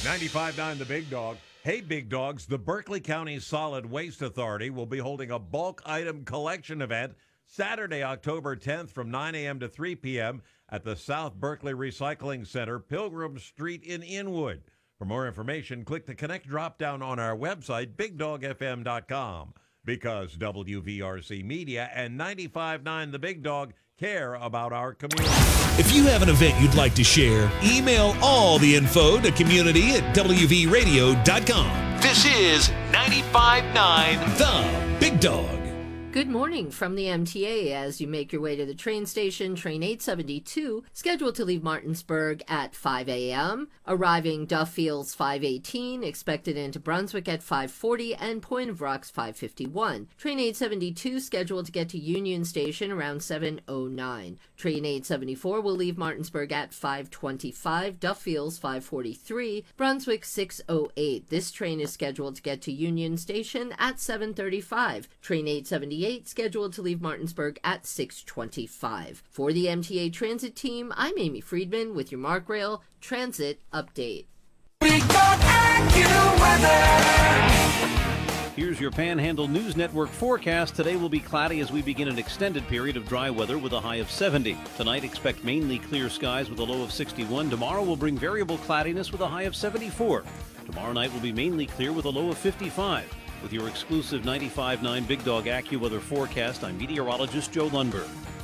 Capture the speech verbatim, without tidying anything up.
ninety-five point nine The Big Dog. Hey, Big Dogs, the Berkeley County Solid Waste Authority will be holding a bulk item collection event Saturday, October tenth from nine a.m. to three p.m. at the South Berkeley Recycling Center, Pilgrim Street in Inwood. For more information, click the Connect drop-down on our website, big dog f m dot com. Because W V R C Media and ninety-five point nine The Big Dog care about our community. If you have an event you'd like to share, email all the info to community at w v radio dot com. This is ninety-five point nine The Big Dog. Good morning from the M T A as you make your way to the train station. Train eight seventy-two, scheduled to leave Martinsburg at five a.m., arriving Duffields five eighteen, expected into Brunswick at five forty, and Point of Rocks five fifty-one. Train eight seventy-two, scheduled to get to Union Station around seven oh nine. Train eight seventy-four will leave Martinsburg at five twenty-five, Duffields five forty-three, Brunswick six oh eight. This train is scheduled to get to Union Station at seven thirty-five. Train eight seventy-eight, scheduled to leave Martinsburg at six twenty-five. For the M T A Transit Team, I'm Amy Friedman with your Mark Rail Transit Update. We got AccuWeather. Here's your Panhandle News Network forecast. Today will be cloudy as we begin an extended period of dry weather with a high of seventy. Tonight, expect mainly clear skies with a low of sixty-one. Tomorrow will bring variable cloudiness with a high of seventy-four. Tomorrow night will be mainly clear with a low of fifty-five. With your exclusive ninety-five point nine Big Dog AccuWeather forecast, I'm meteorologist Joe Lundberg.